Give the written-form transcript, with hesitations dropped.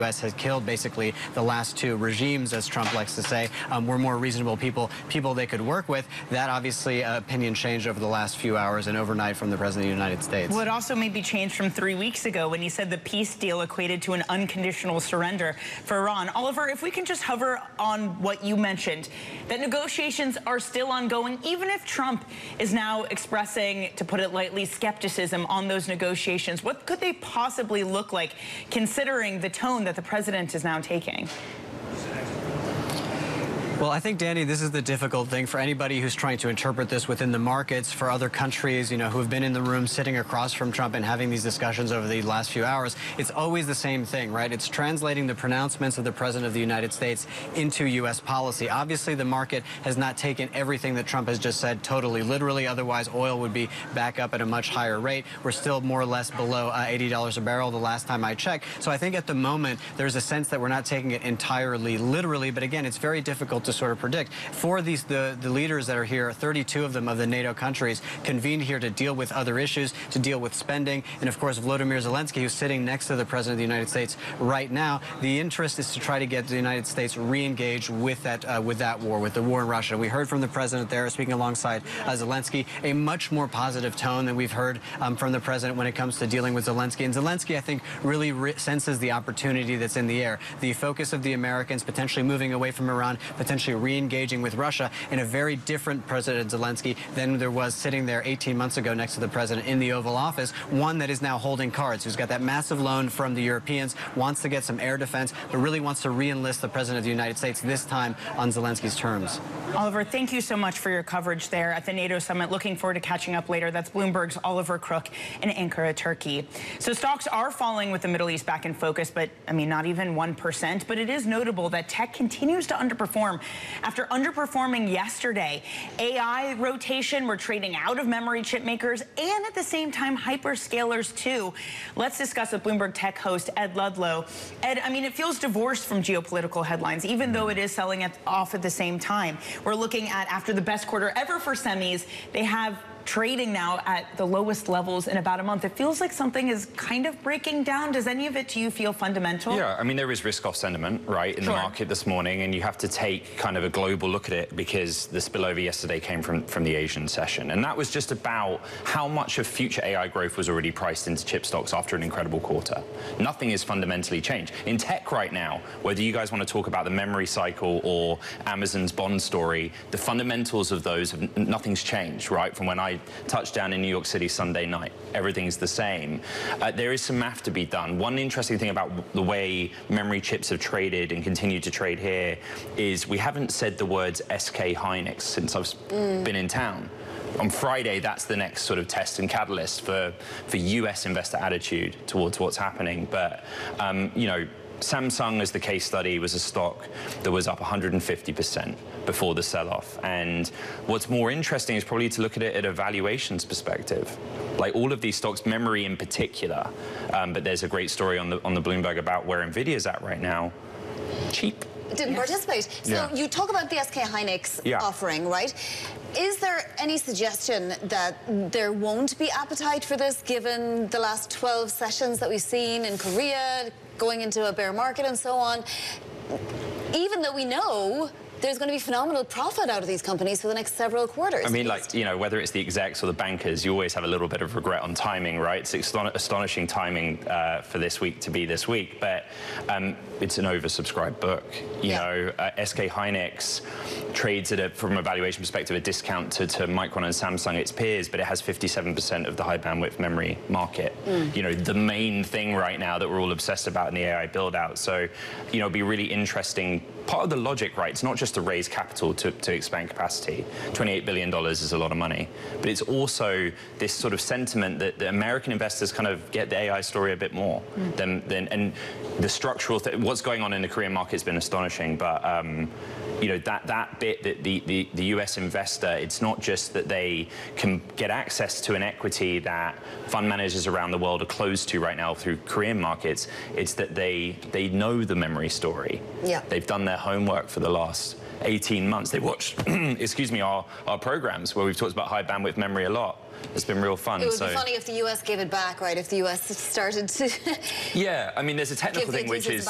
U.S. has killed basically the last two regimes, as Trump likes to say, were more reasonable people they could work with. That obviously opinion changed over the last few hours and overnight from the President of the United States. Well, it also maybe changed from 3 weeks ago when he said the peace deal equated to an unconditional surrender for Iran. Oliver, if we can just hover on what you mentioned, that negotiations are still ongoing, even if Trump is now expressing, to put it lightly, skepticism on those negotiations. What could they possibly look like, considering the tone that the president is now taking? Well, I think, Danny, this is the difficult thing for anybody who's trying to interpret this within the markets, for other countries, you know, who have been in the room sitting across from Trump and having these discussions over the last few hours. It's always the same thing, right? It's translating the pronouncements of the President of the United States into U.S. policy. Obviously, the market has not taken everything that Trump has just said totally literally. Otherwise, oil would be back up at a much higher rate. We're still more or less below $80 a barrel the last time I checked. So I think at the moment, there's a sense that we're not taking it entirely literally. But again, it's very difficult to sort of predict. For these, the leaders that are here, 32 of them of the NATO countries convened here to deal with other issues, to deal with spending. And of course, Volodymyr Zelensky, who's sitting next to the President of the United States right now. The interest is to try to get the United States re-engaged with that war, with the war in Russia. We heard from the President there, speaking alongside Zelensky, a much more positive tone than we've heard from the President when it comes to dealing with Zelensky. And Zelensky, I think, really senses the opportunity that's in the air. The focus of the Americans potentially moving away from Iran, potentially re-engaging with Russia, in a very different President Zelensky than there was sitting there 18 months ago next to the President in the Oval Office, one that is now holding cards, who's got that massive loan from the Europeans, wants to get some air defense, but really wants to re-enlist the President of the United States, this time on Zelensky's terms. Oliver, thank you so much for your coverage there at the NATO summit. Looking forward to catching up later. That's Bloomberg's Oliver Crook in Ankara, Turkey. So stocks are falling with the Middle East back in focus, but I mean, not even 1%. But it is notable that tech continues to underperform. After underperforming yesterday, AI rotation, we're trading out of memory chip makers, and at the same time, hyperscalers too. Let's discuss with Bloomberg Tech host Ed Ludlow. Ed, I mean, it feels divorced from geopolitical headlines, even though it is selling off at the same time. We're looking at, after the best quarter ever for semis, they have trading now at the lowest levels in about a month. It feels like something is kind of breaking down. Does any of it, to you, feel fundamental? Yeah, I mean, there is risk-off sentiment, right, in the market this morning, and you have to take kind of a global look at it because the spillover yesterday came from the Asian session. And that was just about how much of future AI growth was already priced into chip stocks after an incredible quarter. Nothing is fundamentally changed. In tech right now, whether you guys want to talk about the memory cycle or Amazon's bond story, the fundamentals of those, nothing's changed, right, from when I touched down in New York City Sunday night. Everything's the same. There is some math to be done. One interesting thing about the way memory chips have traded and continue to trade here is we haven't said the words SK Hynix since I've been in town. On Friday, that's the next sort of test and catalyst for US investor attitude towards what's happening. But, you know, Samsung, as the case study, was a stock that was up 150% before the sell-off. And what's more interesting is probably to look at it at a valuations perspective. Like all of these stocks, memory in particular, but there's a great story on the Bloomberg about where Nvidia's at right now. Cheap. Didn't participate. So you talk about the SK Hynix offering, right? Is there any suggestion that there won't be appetite for this given the last 12 sessions that we've seen in Korea, going into a bear market and so on? Even though we know there's going to be phenomenal profit out of these companies for the next several quarters. I mean, like, you know, whether it's the execs or the bankers, you always have a little bit of regret on timing, right? It's astonishing timing for this week to be this week, but it's an oversubscribed book. You know, SK Hynix trades at from a valuation perspective, a discount to Micron and Samsung, its peers, but it has 57% of the high bandwidth memory market. You know, the main thing right now that we're all obsessed about in the AI build out. So, you know, it'd be really interesting. Part of the logic, right, it's not just to raise capital to expand capacity. $28 billion is a lot of money. But it's also this sort of sentiment that the American investors kind of get the AI story a bit more than and the structural what's going on in the Korean market has been astonishing. But you know, that bit that the US investor, it's not just that they can get access to an equity that fund managers around the world are closed to right now through Korean markets. It's that they know the memory story. They've done their homework for the last 18 months. They watched, excuse me, our programs where we've talked about high bandwidth memory a lot. It's been real fun. It would be funny if the US gave it back, right? If the US started to yeah, I mean, there's a technical thing which is